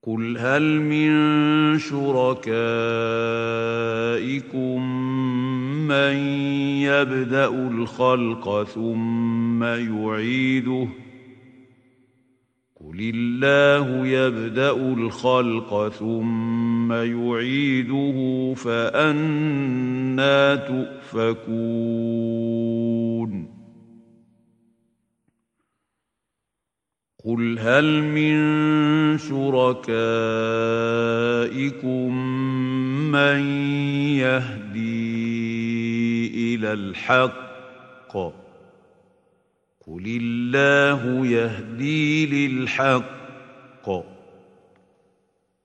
قل هل من شركائكم من يبدأ الخلق ثم يعيده قل الله يبدأ الخلق ثم يعيده فأنى تؤفكون قل هل من شركائكم من يهدي إلى الحق قل الله يهدي للحق